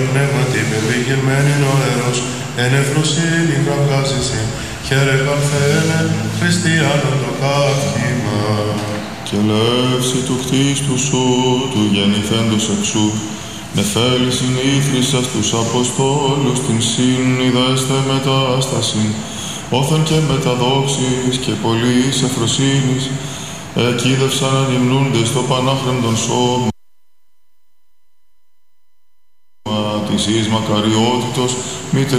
πνεύματι πεπηγγελμένην ο αέρος, εν ευφροσύνη κραυγάζεσαι, χαίρε παρθένε, χριστιανόν το καύχημα. Και λεύση του κτίστου σου, του γεννηθέντος εξού, με θέλει συνήθρησας τους Αποστόλους την συνειδέστε μετάσταση, όθεν και μεταδόξης και πολλής ευφροσύνης, εκείδευσαν ανυμνούνται στο πανάχραντον σώμα της εις μακαριότητος,